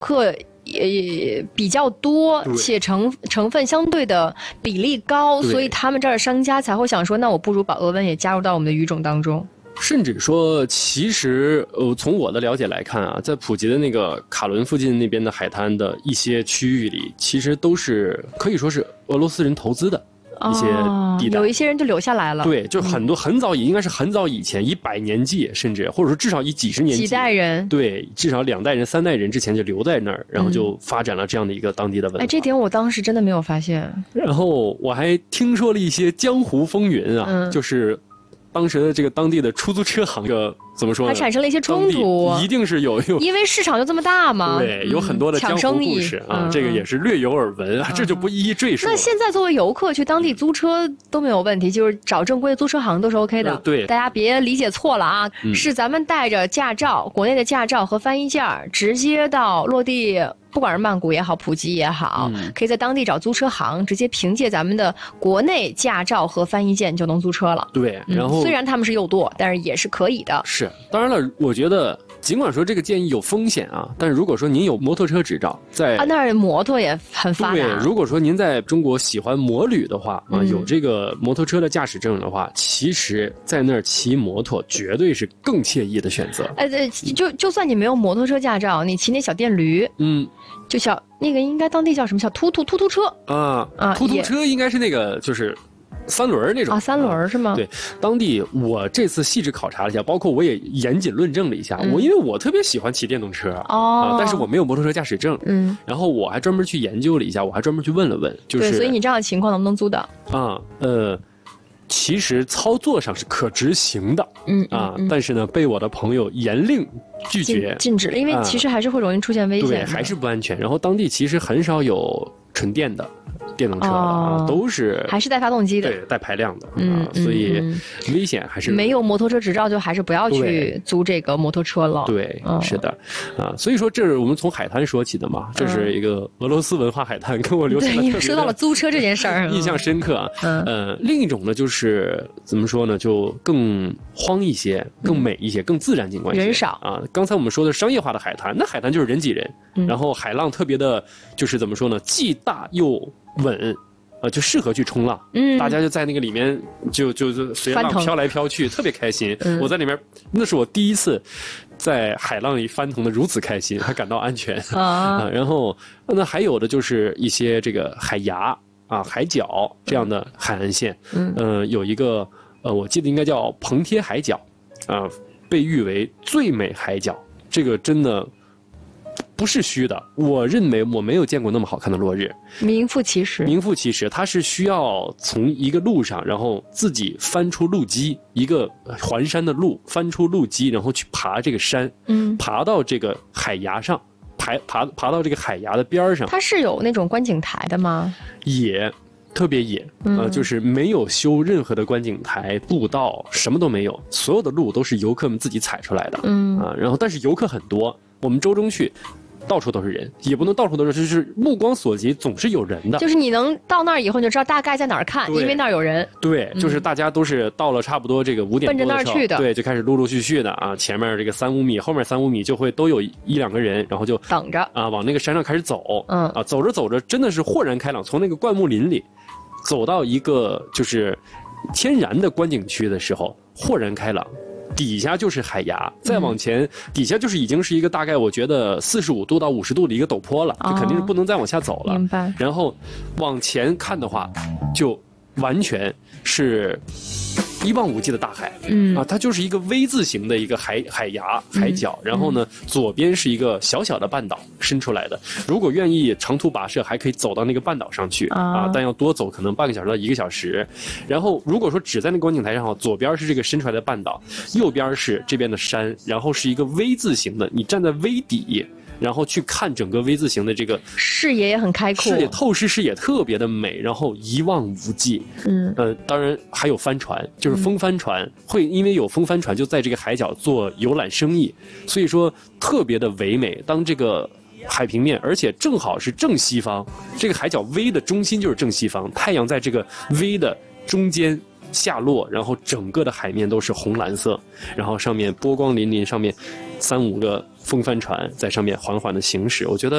客也比较多，且成分相对的比例高，所以他们这儿的商家才会想说，那我不如把俄文也加入到我们的语种当中。 甚至说，其实从我的了解来看啊，在普吉的那个卡伦附近那边的海滩的一些区域里，其实都是可以说是俄罗斯人投资的一些地带， 有一些人就留下来了。 对，就很多很早应该是很早以前，100年纪，甚至或者说至少几十年纪， 几代人， 对，至少2代人、3代人之前就留在那儿，然后就发展了这样的一个当地的文化。 这点我当时真的没有发现。 然后我还听说了一些江湖风云啊，就是当时的这个当地的出租车行怎么说呢？ 还产生了一些冲突， 一定是有， 因为市场就这么大嘛。 对，有很多的江湖故事啊，这个也是略有耳闻啊，这就不一一赘述。 那现在作为游客去当地租车都没有问题，就是找正规的租车行都是 OK 的。 对， 大家别理解错了啊，是咱们带着驾照，国内的驾照和翻译件直接到落地。不管是曼谷也好，普吉也好，可以在当地找租车行，直接凭借咱们的国内驾照和翻译件就能租车了。 对，然后虽然他们是右舵，但是也是可以的。 是，当然了，我觉得尽管说这个建议有风险啊，但是如果说您有摩托车执照，在那儿摩托也很发达。 对，如果说您在中国喜欢摩旅的话啊，有这个摩托车的驾驶证的话，其实在那儿骑摩托绝对是更惬意的选择。 就算你没有摩托车驾照，你骑那小电驴，就小那个应该当地叫什么小突突车啊，突突车应该是那个就是3轮那种啊，3轮是吗？ 对，当地我这次细致考察了一下，包括我也严谨论证了一下，因为我特别喜欢骑电动车但是我没有摩托车驾驶证，然后我还专门去研究了一下，我还专门去问了问，就是对，所以你这样的情况能不能租的其实操作上是可执行的，但是呢，被我的朋友严令拒绝禁止了，因为其实还是会容易出现危险， 对，还是不安全。然后当地其实很少有纯电的电动车的都是还是带发动机的， 对，带排量的，所以危险还是没有摩托车执照就还是不要去租这个摩托车了。 对，是的所以说这是我们从海滩说起的嘛，这是一个俄罗斯文化海滩，跟我留下了特别说到了租车这件事儿， 印象深刻另一种呢，就是怎么说呢，就更荒一些，更美一些，更自然景观一些， 人少刚才我们说的商业化的海滩，那海滩就是人挤人，然后海浪特别的，就是怎么说呢，既大又稳。就适合去冲浪，大家就在那个里面就随浪飘来飘去，特别开心。我在里面，那是我第一次在海浪里翻腾的如此开心，还感到安全然后那还有的就是一些这个海牙海角这样的海岸线，有一个我记得应该叫蓬贴海角被誉为最美海角，这个真的。不是虚的，我认为我没有见过那么好看的落日， 名副其实。 名副其实，它是需要从一个路上，然后自己翻出路基，一个环山的路，翻出路基，然后去爬这个山，爬到这个海崖上，爬到这个海崖的边上。 它是有那种观景台的吗？ 也。特别野就是没有修任何的观景台、步道，什么都没有，所有的路都是游客们自己踩出来的然后但是游客很多，我们周中去。到处都是人，也不能到处都是，就是目光所及总是有人的。 就是你能到那儿以后，你就知道大概在哪儿看，因为那儿有人。 对，就是大家都是到了差不多这个5点多的时候， 奔着那儿去的。 对，就开始陆陆续续的前面这个3-5米，后面3-5米就会都有1-2个人，然后就等着往那个山上开始走。走着走着，真的是豁然开朗，从那个灌木林里走到一个就是天然的观景区的时候，豁然开朗。底下就是海崖，再往前，底下就是已经是一个大概我觉得45度到50度的一个陡坡了，就肯定是不能再往下走了。 明白。 然后往前看的话，就完全是一望无际的大海。它就是一个 V 字形的一个海崖海角，然后呢，左边是一个小小的半岛伸出来的。如果愿意长途跋涉，还可以走到那个半岛上去但要多走可能半个小时到1个小时。然后如果说只在那个观景台上，左边是这个伸出来的半岛，右边是这边的山，然后是一个 V 字形的，你站在 V 底。然后去看整个 V 字形的这个视野也很开阔， 透视视野特别的美，然后一望无际。当然还有帆船，就是风帆船，会因为有风帆船就在这个海角做游览生意，所以说特别的唯美。当这个海平面，而且正好是正西方，这个海角 V 的中心就是正西方，太阳在这个 V 的中间下落，然后整个的海面都是红蓝色，然后上面波光粼粼，上面3-5个风帆船在上面缓缓的行驶，我觉得